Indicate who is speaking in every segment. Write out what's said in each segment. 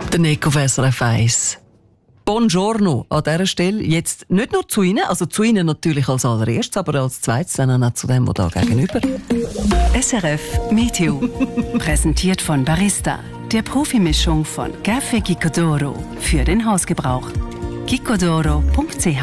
Speaker 1: Der Nico auf SRF 1. Buongiorno an dieser Stelle. Jetzt nicht nur zu Ihnen, also zu Ihnen natürlich als allererstes, aber als zweites dann auch zu dem, der da gegenüber.
Speaker 2: SRF Meteo. Präsentiert von Barista, der Profimischung von Café Gicodoro für den Hausgebrauch. gicodoro.ch.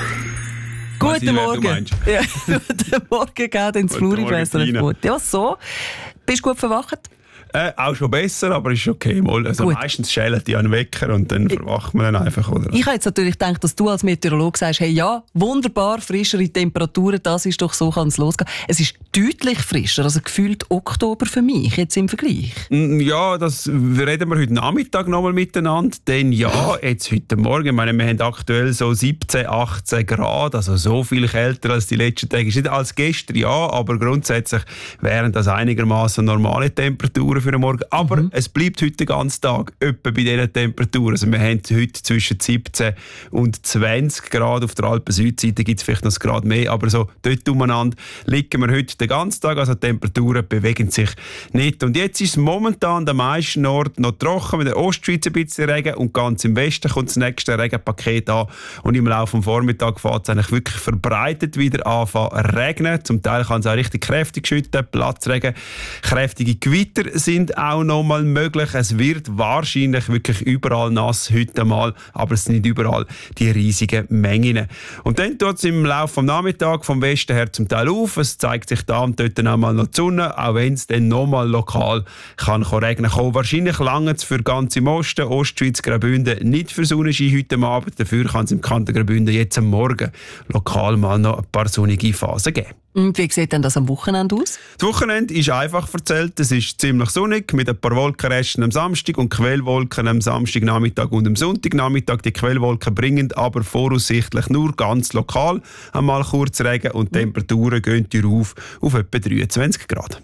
Speaker 1: Guten Morgen. Ja, guten Morgen, geht ins Fluri bei SRF Gut. Ja, so. Bist du gut verwacht?
Speaker 3: Auch schon besser, aber ist okay. Also meistens schälen die einen Wecker und dann verwacht man dann einfach. Oder?
Speaker 1: Ich habe jetzt natürlich gedacht, dass du als Meteorologe sagst, hey, ja, wunderbar, frischere Temperaturen, das ist doch so, kann es losgehen. Es ist deutlich frischer, also gefühlt Oktober für mich jetzt im Vergleich.
Speaker 3: Ja, das reden wir heute Nachmittag nochmal miteinander. Denn ja, jetzt heute Morgen, ich meine, wir haben aktuell so 17, 18 Grad, also so viel kälter als die letzten Tage. Ist nicht als gestern, ja, aber grundsätzlich wären das einigermaßen normale Temperaturen für den Morgen. Aber es bleibt heute den ganzen Tag etwa bei diesen Temperaturen. Also wir haben heute zwischen 17 und 20 Grad. Auf der Alpen-Südseite gibt es vielleicht noch ein Grad mehr, aber so dort umeinander liegen wir heute den ganzen Tag. Also die Temperaturen bewegen sich nicht. Und jetzt ist es momentan an den meisten Orten noch trocken, mit der Ostschweiz ein bisschen Regen und ganz im Westen kommt das nächste Regenpaket an. Und im Laufe des Vormittags fängt es eigentlich wirklich verbreitet wieder anfangen zu regnen. Zum Teil kann es auch richtig kräftig schütten, Platzregen, kräftige Gewitter sind auch noch mal möglich. Es wird wahrscheinlich wirklich überall nass heute mal, aber es sind nicht überall die riesigen Mengen. Und dann tut es im Laufe des Nachmittags vom Westen her zum Teil auf. Es zeigt sich da und dort auch mal noch die Sonne, auch wenn es dann noch mal lokal kann regnen kommen. Wahrscheinlich lange es für ganz im Osten, Ostschweiz, Graubünden nicht für Sonnenschein heute Abend. Dafür kann es im Kanton Graubünden jetzt am Morgen lokal mal noch ein paar sonnige Phasen geben.
Speaker 1: Und wie sieht denn das am Wochenende aus?
Speaker 3: Das Wochenende ist einfach erzählt. Es ist ziemlich sonnig mit ein paar Wolkenresten am Samstag und Quellwolken am Samstagnachmittag und am Sonntagnachmittag. Die Quellwolken bringen aber voraussichtlich nur ganz lokal einmal kurz Regen und die Temperaturen gehen auf etwa 23 Grad.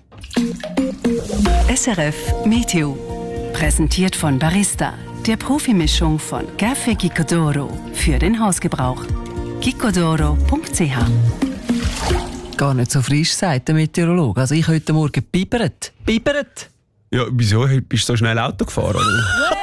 Speaker 2: SRF Meteo. Präsentiert von Barista, der Profimischung von Café Gicodoro für den Hausgebrauch. gicodoro.ch.
Speaker 1: Gar nicht so frisch, sagt der Meteorologe. Also ich heute Morgen bibert.
Speaker 3: Ja, wieso? Bist du so schnell Auto gefahren? Oder?